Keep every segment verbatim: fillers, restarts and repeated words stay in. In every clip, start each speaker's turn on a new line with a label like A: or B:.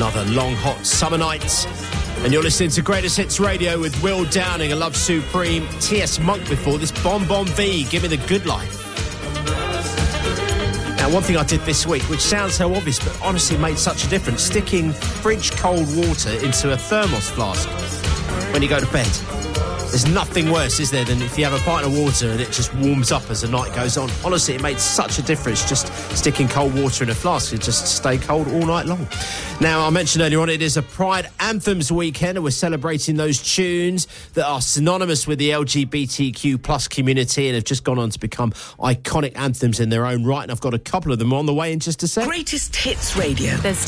A: another long, hot summer night. And you're listening to Greatest Hits Radio with Will Downing, A Love Supreme, T S Monk before this, Bon Bon V, Give Me the Good Life. Now, one thing I did this week, which sounds so obvious, but honestly made such a difference, sticking fridge cold water into a thermos flask when you go to bed. There's nothing worse, is there, than if you have a pint of water and it just warms up as the night goes on. Honestly, it made such a difference just sticking cold water in a flask. It just stay cold all night long. Now, I mentioned earlier on, it is a Pride Anthems weekend, and we're celebrating those tunes that are synonymous with the L G B T Q plus community and have just gone on to become iconic anthems in their own right. And I've got a couple of them on the way in just a sec.
B: Greatest Hits Radio. There's...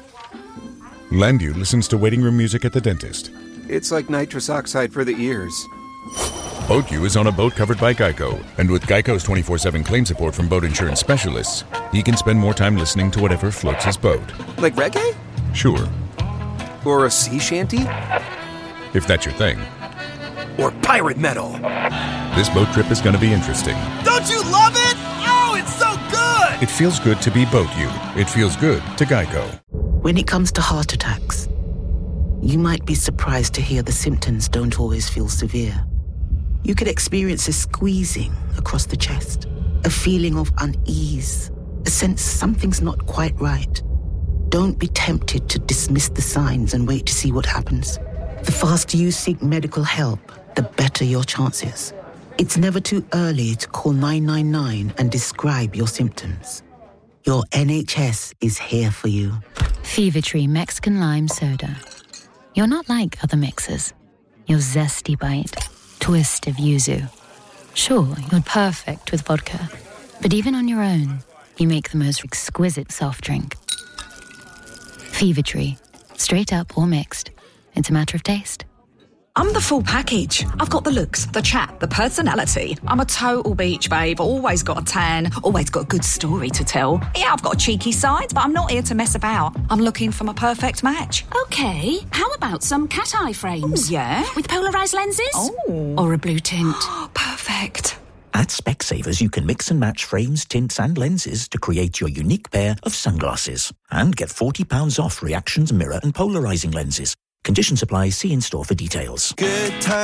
C: Landu listens to waiting room music at the dentist.
D: It's like nitrous oxide for the ears.
C: Boat U is on a boat covered by Geico, and with Geico's twenty-four seven claim support from boat insurance specialists, he can spend more time listening to whatever floats his boat.
D: Like reggae?
C: Sure.
D: Or a sea shanty?
C: If that's your thing.
D: Or pirate metal?
C: This boat trip is going to be interesting.
E: Don't you love it? Oh, it's so good!
C: It feels good to be Boat U. It feels good to Geico.
B: When it comes to heart attacks, you might be surprised to hear the symptoms don't always feel severe. You could experience a squeezing across the chest, a feeling of unease, a sense something's not quite right. Don't be tempted to dismiss the signs and wait to see what happens. The faster you seek medical help, the better your chances. It's never too early to call nine nine nine and describe your symptoms. Your N H S is here for you.
F: Fever Tree Mexican Lime Soda. You're not like other mixers. Your zesty bite, twist of yuzu. Sure, you're perfect with vodka, but even on your own, you make the most exquisite soft drink. Fever Tree, straight up or mixed. It's a matter of taste.
G: I'm the full package. I've got the looks, the chat, the personality. I'm a total beach babe, always got a tan, always got a good story to tell. Yeah, I've got a cheeky side, but I'm not here to mess about. I'm looking for my perfect match.
H: Okay, how about some cat eye frames?
G: Ooh, yeah?
H: With polarised lenses?
G: Oh.
H: Or a blue tint?
G: Perfect.
I: At Specsavers, you can mix and match frames, tints and lenses to create your unique pair of sunglasses. And get forty pounds off reactions, mirror and polarising lenses. Conditions apply. See in store for details.
E: Good time.